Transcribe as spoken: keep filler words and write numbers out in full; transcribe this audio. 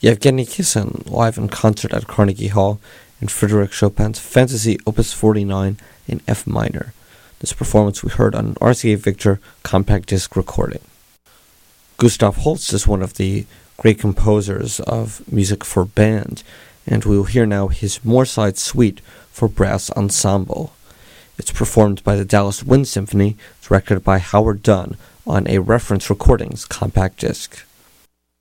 Yevgeny Kissin live in concert at Carnegie Hall in Frédéric Chopin's Fantasy Opus forty-nine in F minor. This performance we heard on an R C A Victor compact disc recording. Gustav Holst is one of the great composers of music for band, and we will hear now his Moorside Suite for brass ensemble. It's performed by the Dallas Wind Symphony, directed by Howard Dunn on a Reference Recordings compact disc.